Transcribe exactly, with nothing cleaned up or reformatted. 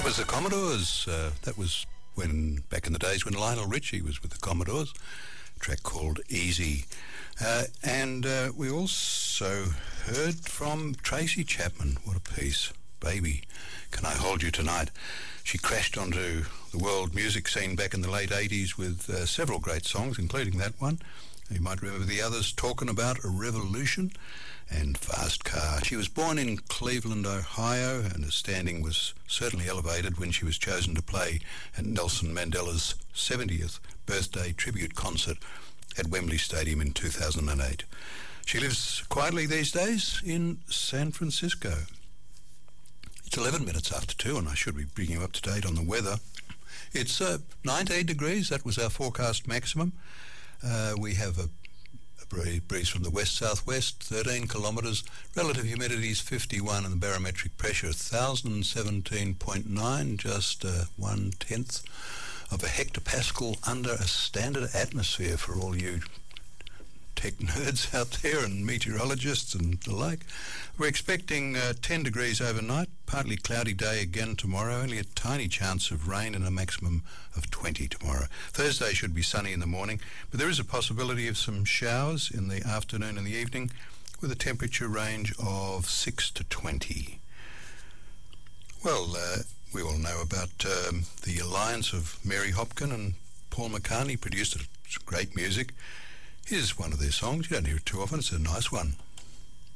That was the Commodores. Uh, that was when, back in the days when Lionel Richie was with the Commodores. A track called Easy. Uh, and uh, we also heard from Tracy Chapman. What a piece. Baby, Can I Hold You Tonight? She crashed onto the world music scene back in the late eighties with uh, several great songs, including that one. You might remember the others, Talking About a Revolution and Fast Car. She was born in Cleveland, Ohio, and her standing was certainly elevated when she was chosen to play at Nelson Mandela's seventieth birthday tribute concert at Wembley Stadium in two thousand eight. She lives quietly these days in San Francisco. It's eleven minutes after two, and I should be bringing you up to date on the weather. It's uh, nineteen degrees. That was our forecast maximum. Uh, we have a, a breeze from the west-southwest, thirteen kilometres. Relative humidity is fifty-one, and the barometric pressure one thousand seventeen point nine, just uh, one-tenth of a hectopascal under a standard atmosphere for all you tech nerds out there and meteorologists and the like. We're expecting uh, ten degrees overnight, partly cloudy day again tomorrow, only a tiny chance of rain and a maximum of twenty tomorrow. Thursday should be sunny in the morning, but there is a possibility of some showers in the afternoon and the evening with a temperature range of six to twenty. Well, uh, we all know about um, the alliance of Mary Hopkin and Paul McCartney, produced some great music. Here's one of their songs. You don't hear it too often. It's a nice one.